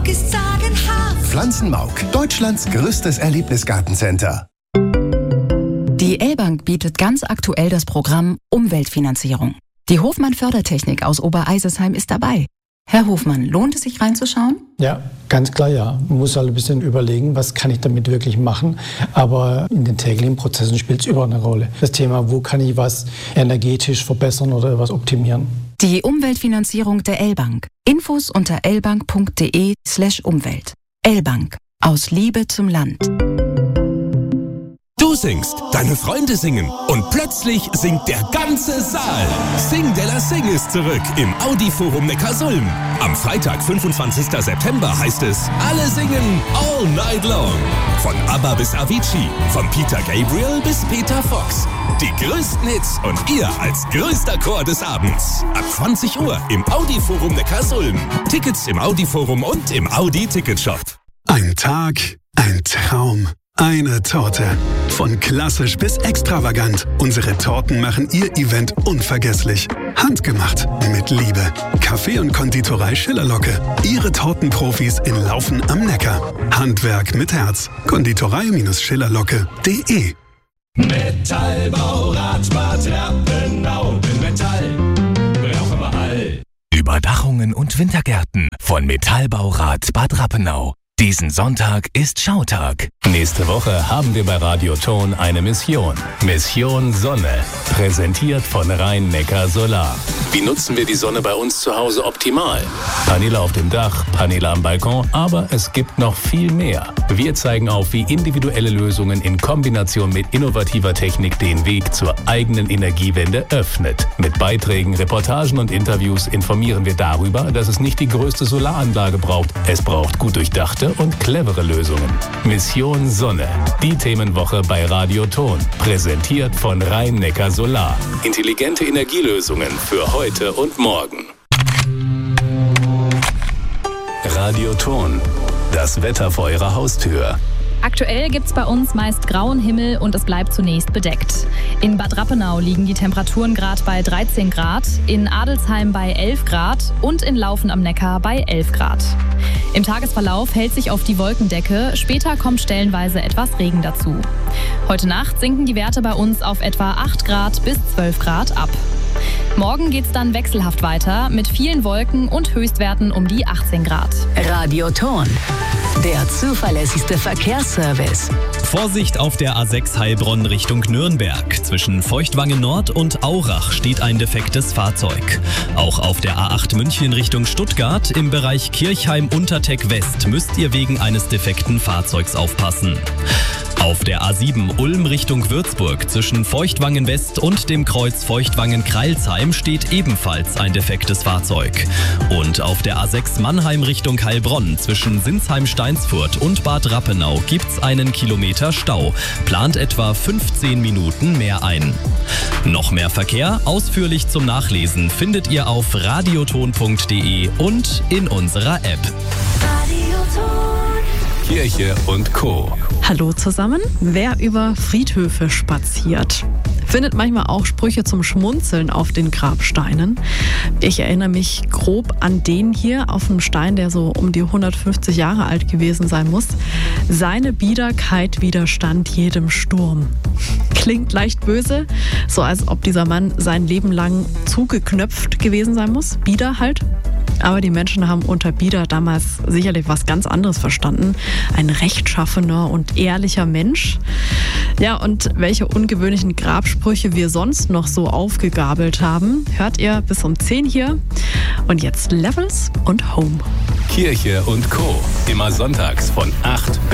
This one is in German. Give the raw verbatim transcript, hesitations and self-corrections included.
Mauk ist sagenhaft. Pflanzenmauk, Deutschlands größtes Erlebnisgartencenter. Die L-Bank bietet ganz aktuell das Programm Umweltfinanzierung. Die Hofmann Fördertechnik aus Obereisesheim ist dabei. Herr Hofmann, lohnt es sich reinzuschauen? Ja, ganz klar ja. Man muss halt ein bisschen überlegen, was kann ich damit wirklich machen. Aber in den täglichen Prozessen spielt es überall eine Rolle. Das Thema, wo kann ich was energetisch verbessern oder was optimieren. Die Umweltfinanzierung der L-Bank. Infos unter lbank.de slash Umwelt. L-Bank. Aus Liebe zum Land. Du singst, deine Freunde singen und plötzlich singt der ganze Saal. Sing de la Sing ist zurück im Audi-Forum Neckarsulm. Am Freitag, fünfundzwanzigsten September heißt es, alle singen all night long. Von ABBA bis Avicii, von Peter Gabriel bis Peter Fox. Die größten Hits und ihr als größter Chor des Abends. Ab zwanzig Uhr im Audi-Forum Neckarsulm. Tickets im Audi-Forum und im Audi-Ticketshop. Ein Tag, ein Traum. Eine Torte. Von klassisch bis extravagant. Unsere Torten machen Ihr Event unvergesslich. Handgemacht. Mit Liebe. Kaffee und Konditorei Schillerlocke. Ihre Tortenprofis in Laufen am Neckar. Handwerk mit Herz. Konditorei Schillerlocke punkt de. Metallbau, Radbad, Rappenau. In Metall brauchen wir all. Überdachungen und Wintergärten von Metallbaurat Bad Rappenau. Diesen Sonntag ist Schautag. Nächste Woche haben wir bei Radioton eine Mission. Mission Sonne. Präsentiert von Rhein-Neckar Solar. Wie nutzen wir die Sonne bei uns zu Hause optimal? Paneele auf dem Dach, Paneele am Balkon, aber es gibt noch viel mehr. Wir zeigen auf, wie individuelle Lösungen in Kombination mit innovativer Technik den Weg zur eigenen Energiewende öffnet. Mit Beiträgen, Reportagen und Interviews informieren wir darüber, dass es nicht die größte Solaranlage braucht. Es braucht gut durchdachte und clevere Lösungen. Mission Sonne. Die Themenwoche bei Radioton. Präsentiert von Rhein-Neckar Solar. Intelligente Energielösungen für heute und morgen. Radioton. Das Wetter vor Ihrer Haustür. Aktuell gibt es bei uns meist grauen Himmel und es bleibt zunächst bedeckt. In Bad Rappenau liegen die Temperaturen gerade bei dreizehn Grad, in Adelsheim bei elf Grad und in Laufen am Neckar bei elf Grad. Im Tagesverlauf hält sich auf die Wolkendecke, später kommt stellenweise etwas Regen dazu. Heute Nacht sinken die Werte bei uns auf etwa acht Grad bis zwölf Grad ab. Morgen geht's dann wechselhaft weiter mit vielen Wolken und Höchstwerten um die achtzehn Grad. Radioton, der zuverlässigste Verkehrsservice. Vorsicht auf der A sechs Heilbronn Richtung Nürnberg. Zwischen Feuchtwangen Nord und Aurach steht ein defektes Fahrzeug. Auch auf der A acht München Richtung Stuttgart im Bereich Kirchheim-Unterteck West müsst ihr wegen eines defekten Fahrzeugs aufpassen. Auf der A sieben Ulm Richtung Würzburg zwischen Feuchtwangen West und dem Kreuz Feuchtwangen-Kreilsheim steht ebenfalls ein defektes Fahrzeug. Und auf der A sechs Mannheim Richtung Heilbronn zwischen Sinsheim-Steinsfurt und Bad Rappenau gibt's einen Kilometer Stau. Plant etwa fünfzehn Minuten mehr ein. Noch mehr Verkehr, ausführlich zum Nachlesen, findet ihr auf radioton punkt de und in unserer App. Kirche und Co. Hallo zusammen. Wer über Friedhöfe spaziert, findet manchmal auch Sprüche zum Schmunzeln auf den Grabsteinen. Ich erinnere mich grob an den hier auf einem Stein, der so um die hundertfünfzig Jahre alt gewesen sein muss. Seine Biederkeit widerstand jedem Sturm. Klingt leicht böse, so als ob dieser Mann sein Leben lang zugeknöpft gewesen sein muss. Bieder halt. Aber die Menschen haben unter Bieder damals sicherlich was ganz anderes verstanden. Ein rechtschaffener und ehrlicher Mensch. Ja, und welche ungewöhnlichen Grabsprüche wir sonst noch so aufgegabelt haben, hört ihr bis um zehn hier. Und jetzt Levels und Home. Kirche und Co. Immer sonntags von acht bis